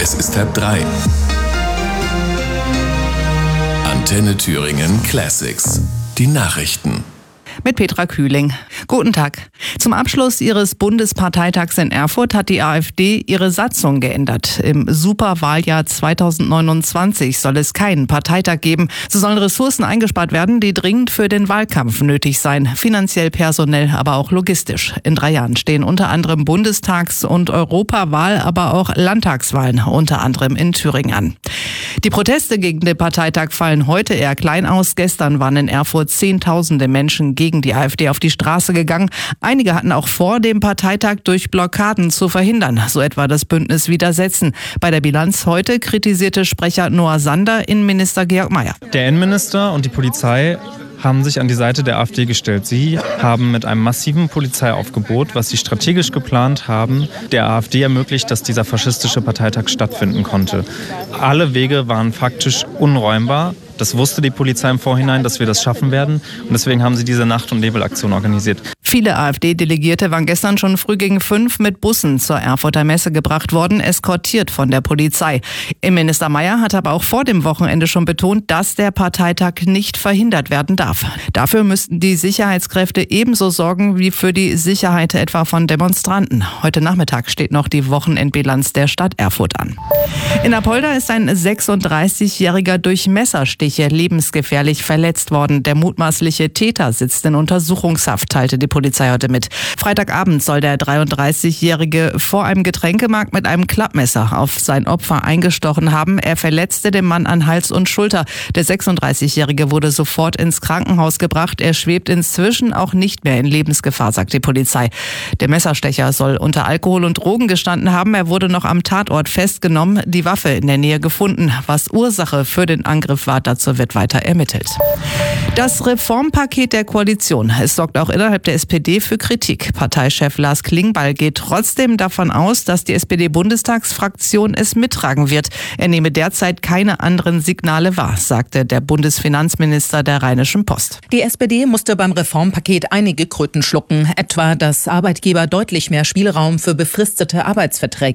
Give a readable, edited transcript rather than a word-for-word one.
Es ist 2:30. Antenne Thüringen Classics. Die Nachrichten. Mit Petra Kühling. Guten Tag. Zum Abschluss ihres Bundesparteitags in Erfurt hat die AfD ihre Satzung geändert. Im Superwahljahr 2029 soll es keinen Parteitag geben. So sollen Ressourcen eingespart werden, die dringend für den Wahlkampf nötig seien. Finanziell, personell, aber auch logistisch. In 3 Jahren stehen unter anderem Bundestags- und Europawahl, aber auch Landtagswahlen, unter anderem in Thüringen an. Die Proteste gegen den Parteitag fallen heute eher klein aus. Gestern waren in Erfurt Zehntausende Menschen gegen die AfD auf die Straße gegangen. Einige hatten auch vor, den Parteitag durch Blockaden zu verhindern, so etwa das Bündnis Widersetzen. Bei der Bilanz heute kritisierte Sprecher Noah Sander Innenminister Georg Mayer. Der Innenminister und die Polizei haben sich an die Seite der AfD gestellt. Sie haben mit einem massiven Polizeiaufgebot, was sie strategisch geplant haben, der AfD ermöglicht, dass dieser faschistische Parteitag stattfinden konnte. Alle Wege waren faktisch unräumbar. Das wusste die Polizei im Vorhinein, dass wir das schaffen werden. Und deswegen haben sie diese Nacht- und Nebelaktion organisiert. Viele AfD-Delegierte waren gestern schon früh gegen 5 mit Bussen zur Erfurter Messe gebracht worden, eskortiert von der Polizei. Innenminister Mayer hat aber auch vor dem Wochenende schon betont, dass der Parteitag nicht verhindert werden darf. Dafür müssten die Sicherheitskräfte ebenso sorgen wie für die Sicherheit etwa von Demonstranten. Heute Nachmittag steht noch die Wochenendbilanz der Stadt Erfurt an. In Apolda ist ein 36-Jähriger durch Messerstiche lebensgefährlich verletzt worden. Der mutmaßliche Täter sitzt in Untersuchungshaft, teilte die Polizei heute mit. Freitagabend soll der 33-Jährige vor einem Getränkemarkt mit einem Klappmesser auf sein Opfer eingestochen haben. Er verletzte den Mann an Hals und Schulter. Der 36-Jährige wurde sofort ins Krankenhaus gebracht. Er schwebt inzwischen auch nicht mehr in Lebensgefahr, sagt die Polizei. Der Messerstecher soll unter Alkohol und Drogen gestanden haben. Er wurde noch am Tatort festgenommen, die Waffe in der Nähe gefunden. Was Ursache für den Angriff war, dazu wird weiter ermittelt. Das Reformpaket der Koalition. Es sorgt auch innerhalb der SPD für Kritik. Parteichef Lars Klingbeil geht trotzdem davon aus, dass die SPD-Bundestagsfraktion es mittragen wird. Er nehme derzeit keine anderen Signale wahr, sagte der Bundesfinanzminister der Rheinischen Post. Die SPD musste beim Reformpaket einige Kröten schlucken, etwa dass Arbeitgeber deutlich mehr Spielraum für befristete Arbeitsverträge